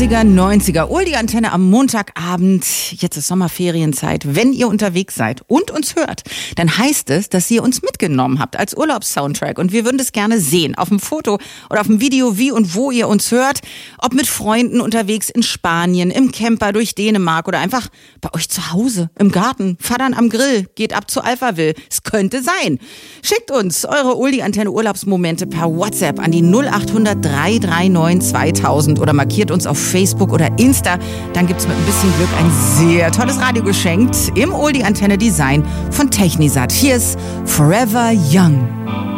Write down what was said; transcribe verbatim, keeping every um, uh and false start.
achtziger, neunziger, Oldie Antenne am Montagabend. Jetzt ist Sommerferienzeit. Wenn ihr unterwegs seid und uns hört, dann heißt es, dass ihr uns mitgenommen habt als Urlaubssoundtrack. Und wir würden das gerne sehen, auf dem Foto oder auf dem Video, wie und wo ihr uns hört. Ob mit Freunden unterwegs in Spanien, im Camper durch Dänemark oder einfach bei euch zu Hause, im Garten, Fadern am Grill, geht ab zu Alphaville. Es könnte sein. Schickt uns eure Oldie Antenne Urlaubsmomente per WhatsApp an die null acht hundert, drei drei neun, zweitausend oder markiert uns auf Facebook oder Insta. Dann gibt's mit ein bisschen Glück ein sehr tolles Radio geschenkt im Oldie Antenne Design von Technisat. Hier ist Forever Young.